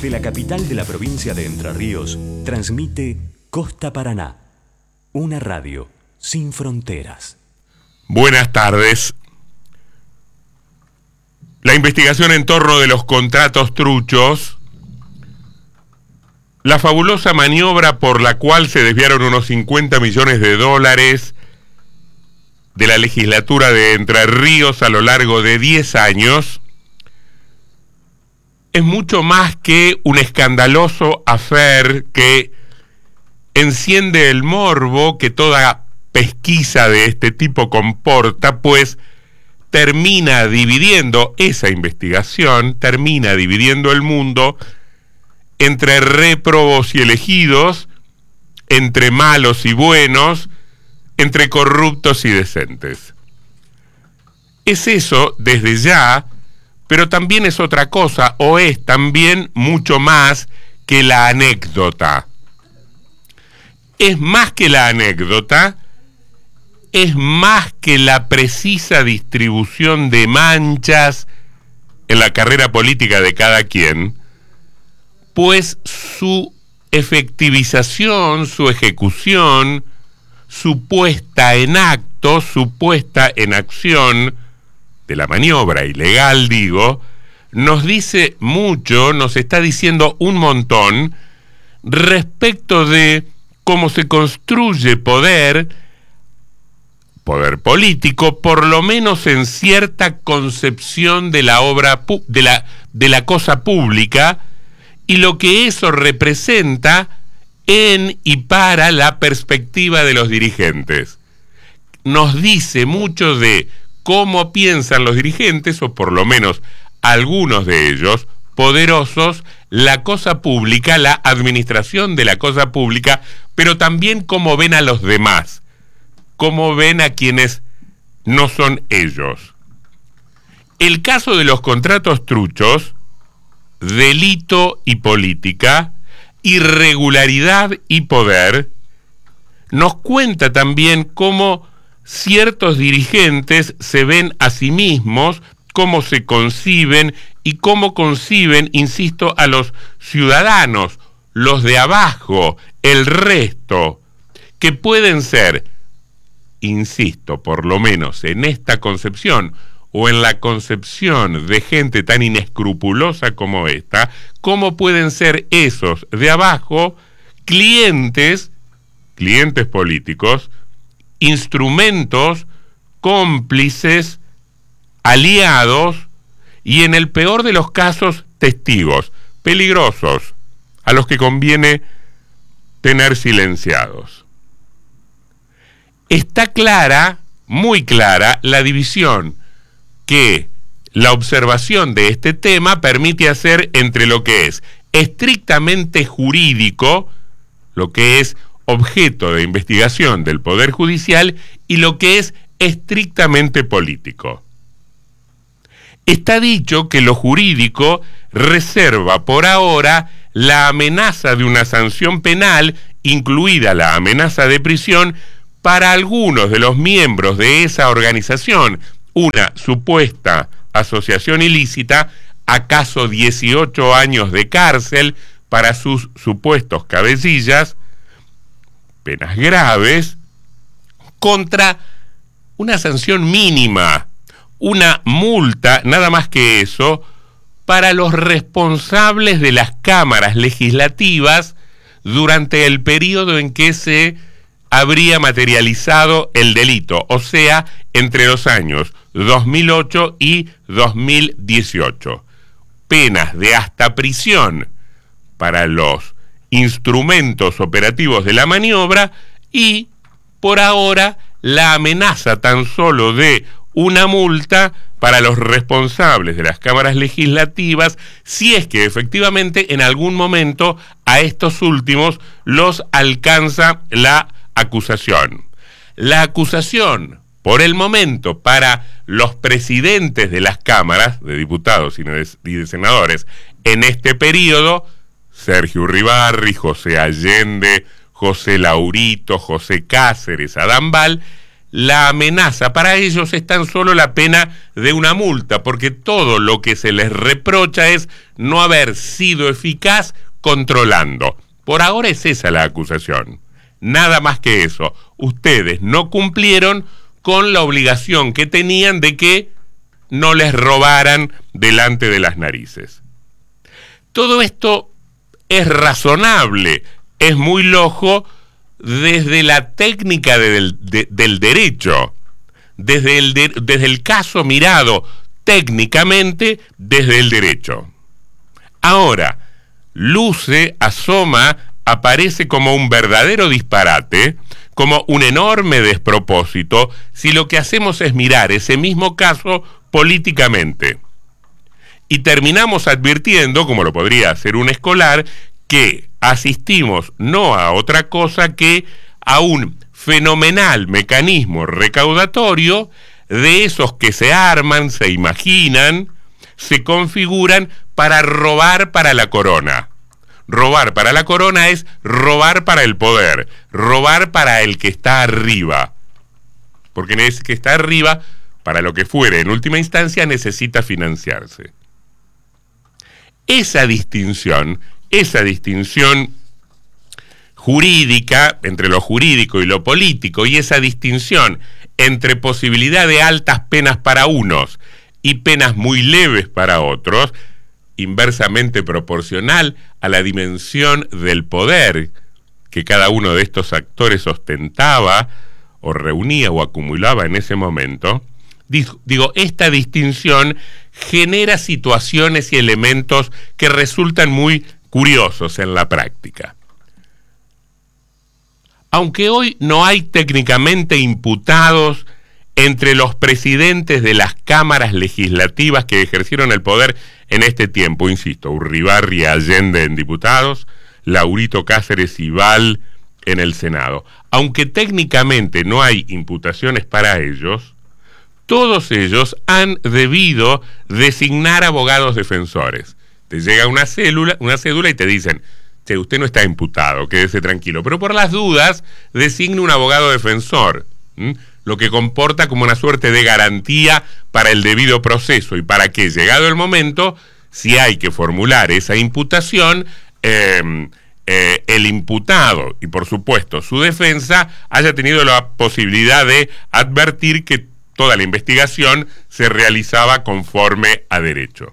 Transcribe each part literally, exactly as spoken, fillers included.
Desde la capital de la provincia de Entre Ríos, transmite Costa Paraná, una radio sin fronteras. Buenas tardes. La investigación en torno de los contratos truchos, la fabulosa maniobra por la cual se desviaron unos cincuenta millones de dólares de la legislatura de Entre Ríos a lo largo de diez años, es mucho más que un escandaloso affair que enciende el morbo que toda pesquisa de este tipo comporta, pues termina dividiendo esa investigación, termina dividiendo el mundo entre réprobos y elegidos, entre malos y buenos, entre corruptos y decentes. Es eso desde ya, pero también es otra cosa, o es también mucho más que la anécdota. Es más que la anécdota, es más que la precisa distribución de manchas en la carrera política de cada quien, pues su efectivización, su ejecución, su puesta en acto, su puesta en acción de la maniobra ilegal, digo, nos dice mucho, nos está diciendo un montón respecto de cómo se construye poder, poder político, por lo menos en cierta concepción de la obra, de la, de la cosa pública, y lo que eso representa en y para la perspectiva de los dirigentes. Nos dice mucho de cómo piensan los dirigentes, o por lo menos algunos de ellos, poderosos, la cosa pública, la administración de la cosa pública, pero también cómo ven a los demás, cómo ven a quienes no son ellos. El caso de los contratos truchos, delito y política, irregularidad y poder, nos cuenta también cómo ciertos dirigentes se ven a sí mismos, cómo se conciben y cómo conciben, insisto, a los ciudadanos, los de abajo, el resto, que pueden ser, insisto, por lo menos en esta concepción, o en la concepción de gente tan inescrupulosa como esta, cómo pueden ser esos de abajo clientes, clientes políticos, instrumentos, cómplices, aliados y en el peor de los casos testigos, peligrosos, a los que conviene tener silenciados. Está clara, muy clara, la división que la observación de este tema permite hacer entre lo que es estrictamente jurídico, lo que es objeto de investigación del Poder Judicial, y lo que es estrictamente político. Está dicho que lo jurídico reserva por ahora la amenaza de una sanción penal, incluida la amenaza de prisión, para algunos de los miembros de esa organización, una supuesta asociación ilícita, acaso dieciocho años de cárcel para sus supuestos cabecillas, penas graves, contra una sanción mínima, una multa, nada más que eso, para los responsables de las cámaras legislativas durante el periodo en que se habría materializado el delito, o sea, entre los años dos mil ocho y dos mil dieciocho. Penas de hasta prisión para los instrumentos operativos de la maniobra y, por ahora, la amenaza tan solo de una multa para los responsables de las cámaras legislativas, si es que efectivamente en algún momento a estos últimos los alcanza la acusación. La acusación, por el momento, para los presidentes de las cámaras, de diputados y de senadores, en este periodo, Sergio Uribarri, José Allende, José Laurito, José Cáceres, Adán Bal, la amenaza para ellos es tan solo la pena de una multa, porque todo lo que se les reprocha es no haber sido eficaz controlando. Por ahora es esa la acusación. Nada más que eso. Ustedes no cumplieron con la obligación que tenían de que no les robaran delante de las narices. Todo esto es razonable, es muy loco desde la técnica del, de, del derecho, desde el, de, desde el caso mirado técnicamente desde el derecho. Ahora, luce, asoma, aparece como un verdadero disparate, como un enorme despropósito, si lo que hacemos es mirar ese mismo caso políticamente. Y terminamos advirtiendo, como lo podría hacer un escolar, que asistimos no a otra cosa que a un fenomenal mecanismo recaudatorio de esos que se arman, se imaginan, se configuran para robar para la corona. Robar para la corona es robar para el poder, robar para el que está arriba. Porque en ese que está arriba, para lo que fuere, en última instancia, necesita financiarse. Esa distinción, esa distinción jurídica, entre lo jurídico y lo político, y esa distinción entre posibilidad de altas penas para unos y penas muy leves para otros, inversamente proporcional a la dimensión del poder que cada uno de estos actores ostentaba, o reunía o acumulaba en ese momento, digo, esta distinción genera situaciones y elementos que resultan muy curiosos en la práctica. Aunque hoy no hay técnicamente imputados entre los presidentes de las cámaras legislativas que ejercieron el poder en este tiempo, insisto, Urribarri y Allende en diputados, Laurito Cáceres y Val en el Senado. Aunque técnicamente no hay imputaciones para ellos, todos ellos han debido designar abogados defensores. Te llega una cédula, una cédula y te dicen, che, usted no está imputado, quédese tranquilo, pero por las dudas designe un abogado defensor, ¿m? Lo que comporta como una suerte de garantía para el debido proceso y para que, llegado el momento, si hay que formular esa imputación, eh, eh, el imputado y por supuesto su defensa haya tenido la posibilidad de advertir que toda la investigación se realizaba conforme a derecho.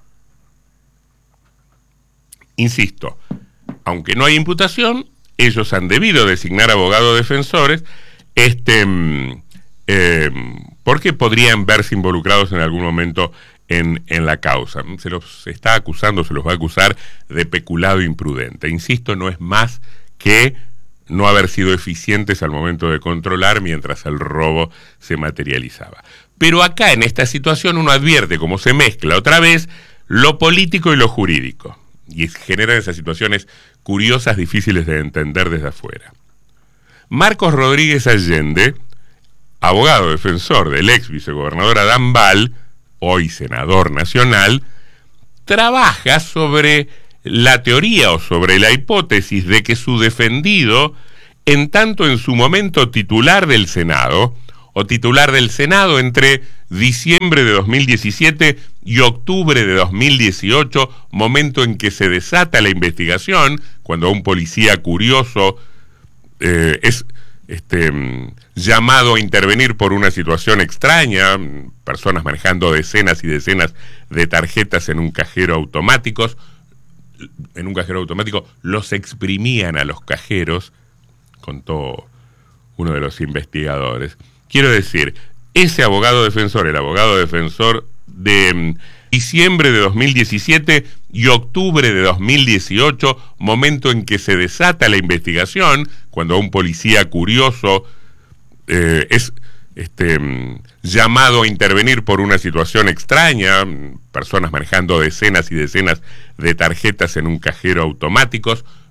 Insisto, aunque no hay imputación, ellos han debido designar abogados defensores, este, eh, porque podrían verse involucrados en algún momento en, en la causa. Se los está acusando, se los va a acusar de peculado imprudente. Insisto, no es más que no haber sido eficientes al momento de controlar mientras el robo se materializaba. Pero acá, en esta situación, uno advierte cómo se mezcla otra vez lo político y lo jurídico. Y generan esas situaciones curiosas, difíciles de entender desde afuera. Marcos Rodríguez Allende, abogado defensor del ex vicegobernador Adán Val, hoy senador nacional, trabaja sobre la teoría o sobre la hipótesis de que su defendido, en tanto en su momento titular del Senado, o titular del Senado entre diciembre de dos mil diecisiete y octubre de dos mil dieciocho, momento en que se desata la investigación, cuando un policía curioso eh, es este, llamado a intervenir por una situación extraña, personas manejando decenas y decenas de tarjetas en un cajero automáticos, en un cajero automático, los exprimían a los cajeros, contó uno de los investigadores. Quiero decir, ese abogado defensor, el abogado defensor de um, diciembre de dos mil diecisiete y octubre de dos mil dieciocho, momento en que se desata la investigación, cuando un policía curioso eh, es este, um, llamado a intervenir por una situación extraña, personas manejando decenas y decenas de tarjetas en un cajero automáticos,